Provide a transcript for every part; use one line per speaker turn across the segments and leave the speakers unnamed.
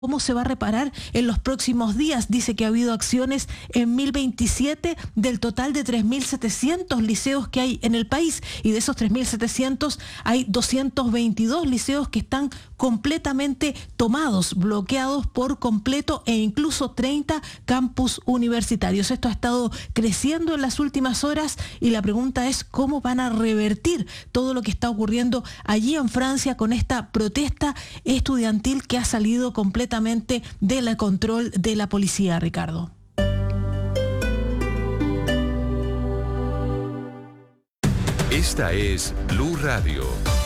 ¿Cómo se va a reparar en los próximos días? Dice que ha habido acciones en 1027 del total de 3.700 liceos que hay en el país, y de esos 3.700 hay 222 liceos que están completamente tomados, bloqueados por completo, e incluso 30 campus universitarios. Esto ha estado creciendo en las últimas horas y la pregunta es cómo van a revertir todo lo que está ocurriendo allí en Francia con esta protesta estudiantil que ha salido completamente del control de la policía, Ricardo.
Esta es Blue Radio.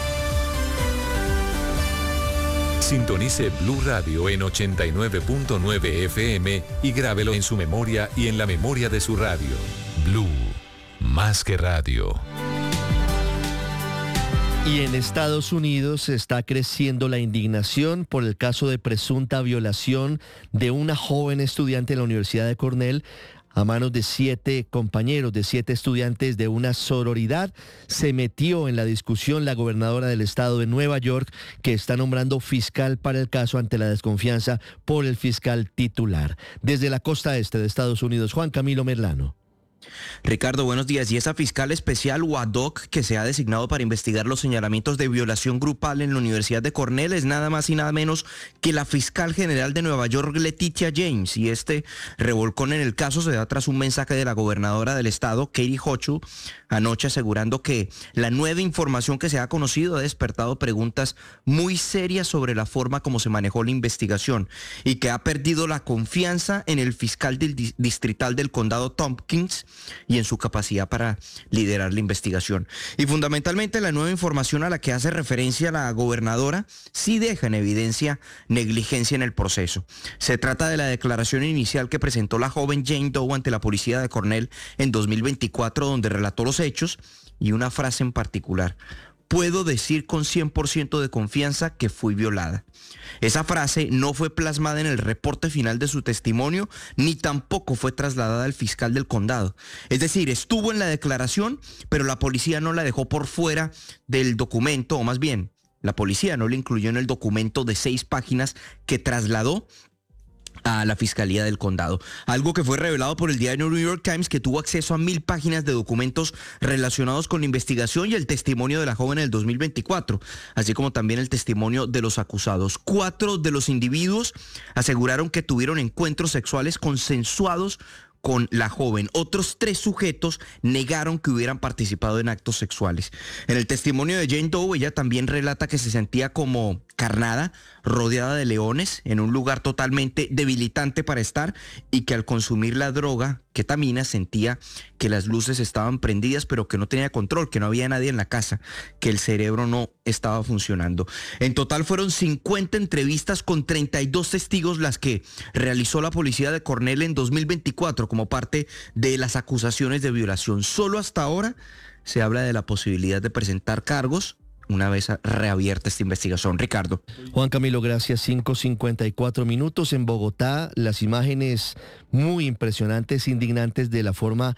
Sintonice Blue Radio en 89.9 FM y grábelo en su memoria y en la memoria de su radio. Blue, más que radio.
Y en Estados Unidos está creciendo la indignación por el caso de presunta violación de una joven estudiante en la Universidad de Cornell a manos de 7 compañeros, de 7 estudiantes de una sororidad. Se metió en la discusión la gobernadora del estado de Nueva York, que está nombrando fiscal para el caso ante la desconfianza por el fiscal titular. Desde la costa este de Estados Unidos, Juan Camilo Merlano.
Ricardo, buenos días. Y esa fiscal especial o ad hoc que se ha designado para investigar los señalamientos de violación grupal en la Universidad de Cornell es nada más y nada menos que la fiscal general de Nueva York, Letitia James. Y este revolcón en el caso se da tras un mensaje de la gobernadora del estado, Katie Hochul, anoche asegurando que la nueva información que se ha conocido ha despertado preguntas muy serias sobre la forma como se manejó la investigación y que ha perdido la confianza en el fiscal distrital del condado Tompkins y en su capacidad para liderar la investigación. Y fundamentalmente la nueva información a la que hace referencia la gobernadora sí deja en evidencia negligencia en el proceso. Se trata de la declaración inicial que presentó la joven Jane Doe ante la policía de Cornell en 2024, donde relató los hechos y una frase en particular: puedo decir con 100% de confianza que fui violada. Esa frase no fue plasmada en el reporte final de su testimonio, ni tampoco fue trasladada al fiscal del condado. Es decir, estuvo en la declaración, pero la policía no la dejó por fuera del documento, o más bien, la policía no la incluyó en el documento de 6 páginas que trasladó a la Fiscalía del Condado. Algo que fue revelado por el diario New York Times, que tuvo acceso a 1000 páginas de documentos relacionados con la investigación y el testimonio de la joven en el 2024, así como también el testimonio de los acusados. 4 de los individuos aseguraron que tuvieron encuentros sexuales consensuados con la joven. Otros 3 sujetos negaron que hubieran participado en actos sexuales. En el testimonio de Jane Doe, ella también relata que se sentía como carnada, rodeada de leones, en un lugar totalmente debilitante para estar, y que al consumir la droga, ketamina, sentía que las luces estaban prendidas, pero que no tenía control, que no había nadie en la casa, que el cerebro no estaba funcionando. En total fueron 50 entrevistas con 32 testigos las que realizó la policía de Cornell en 2024 como parte de las acusaciones de violación. Solo hasta ahora se habla de la posibilidad de presentar cargos una vez reabierta esta investigación. Ricardo.
Juan Camilo, gracias. 5:54 minutos en Bogotá. Las imágenes muy impresionantes, indignantes de la forma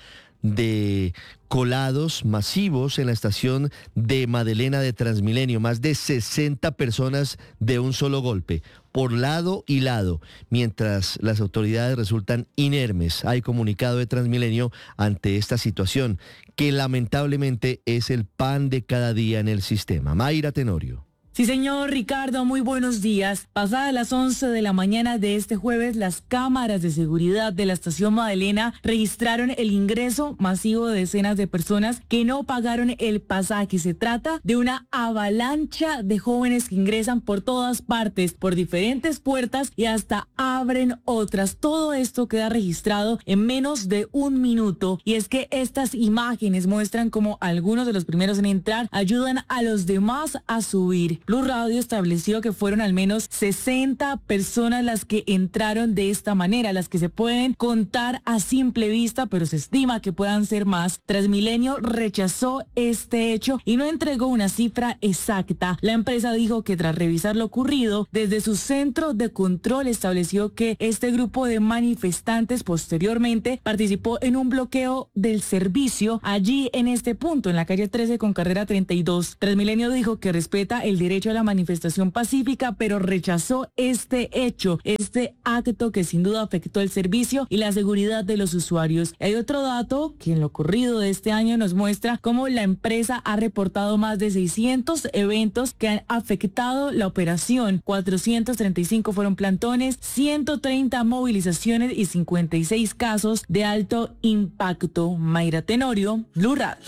de colados masivos en la estación de Madelena de Transmilenio. Más de 60 personas de un solo golpe, por lado y lado, mientras las autoridades resultan inermes. Hay comunicado de Transmilenio ante esta situación, que lamentablemente es el pan de cada día en el sistema. Mayra Tenorio.
Sí, señor Ricardo, muy buenos días. Pasadas las 11 de la mañana de este jueves, las cámaras de seguridad de la estación Madelena registraron el ingreso masivo de decenas de personas que no pagaron el pasaje. Se trata de una avalancha de jóvenes que ingresan por todas partes, por diferentes puertas, y hasta abren otras. Todo esto queda registrado en menos de un minuto. Y es que estas imágenes muestran cómo algunos de los primeros en entrar ayudan a los demás a subir. Blue Radio estableció que fueron al menos 60 personas las que entraron de esta manera, las que se pueden contar a simple vista, pero se estima que puedan ser más. Transmilenio rechazó este hecho y no entregó una cifra exacta. La empresa dijo que tras revisar lo ocurrido, desde su centro de control estableció que este grupo de manifestantes posteriormente participó en un bloqueo del servicio allí en este punto, en la calle 13 con carrera 32. Transmilenio dijo que respeta el derecho derecho a la manifestación pacífica, pero rechazó este acto que sin duda afectó el servicio y la seguridad de los usuarios. Hay otro dato que en lo corrido de este año nos muestra cómo la empresa ha reportado más de 600 eventos que han afectado la operación. 435 fueron plantones, 130 movilizaciones y 56 casos de alto impacto. Mayra Tenorio, Blue Radio.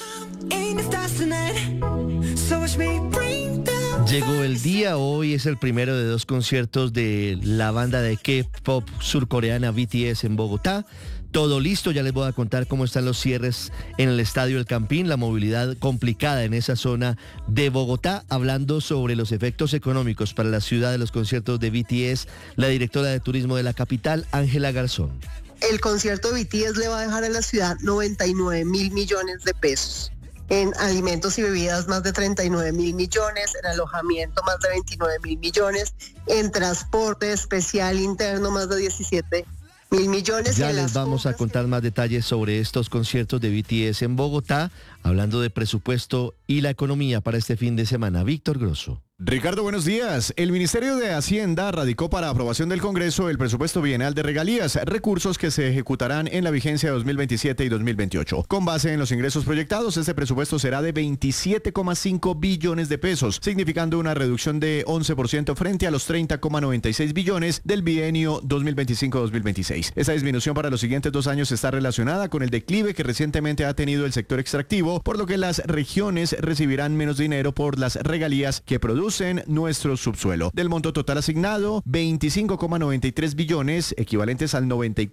Llegó el día, hoy es el primero de 2 conciertos de la banda de K-pop surcoreana BTS en Bogotá. Todo listo, ya les voy a contar cómo están los cierres en el Estadio El Campín, la movilidad complicada en esa zona de Bogotá. Hablando sobre los efectos económicos para la ciudad de los conciertos de BTS, la directora de turismo de la capital, Ángela Garzón.
El concierto de BTS le va a dejar a la ciudad 99.000 millones de pesos. En alimentos y bebidas más de 39.000 millones, en alojamiento más de 29.000 millones, en transporte especial interno más de 17.000 millones.
Ya les vamos a contar más detalles sobre estos conciertos de BTS en Bogotá, hablando de presupuesto y la economía para este fin de semana. Víctor Grosso.
Ricardo, buenos días. El Ministerio de Hacienda radicó para aprobación del Congreso el presupuesto bienal de regalías, recursos que se ejecutarán en la vigencia 2027 y 2028. Con base en los ingresos proyectados, este presupuesto será de 27,5 billones de pesos, significando una reducción de 11% frente a los 30,96 billones del bienio 2025-2026. Esta disminución para los siguientes 2 años está relacionada con el declive que recientemente ha tenido el sector extractivo, por lo que las regiones recibirán menos dinero por las regalías que producen nuestro subsuelo. Del monto total asignado, 25,93 billones, equivalentes al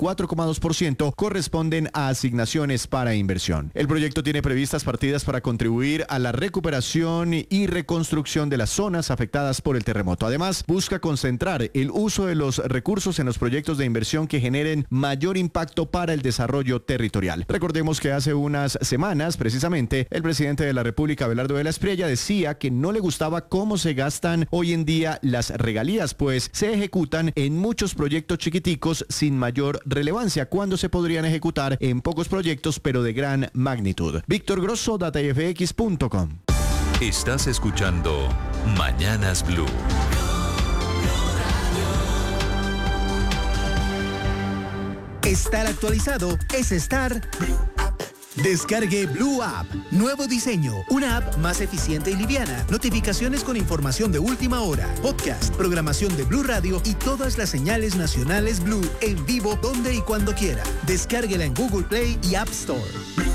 94,2%, corresponden a asignaciones para inversión. El proyecto tiene previstas partidas para contribuir a la recuperación y reconstrucción de las zonas afectadas por el terremoto. Además, busca concentrar el uso de los recursos en los proyectos de inversión que generen mayor impacto para el desarrollo territorial. Recordemos que hace unas semanas, precisamente, el presidente de la República, Abelardo de la Espriella, decía que no le gustaba cómo se gastan hoy en día las regalías, pues se ejecutan en muchos proyectos chiquiticos sin mayor relevancia, cuando se podrían ejecutar en pocos proyectos pero de gran magnitud. Víctor Grosso, datafx.com.
Estás escuchando Mañanas Blue.
Estar actualizado es estar... Descargue Blue App. Nuevo diseño. Una app más eficiente y liviana. Notificaciones con información de última hora. Podcast, programación de Blue Radio y todas las señales nacionales Blue en vivo donde y cuando quiera. Descárguela en Google Play y App Store.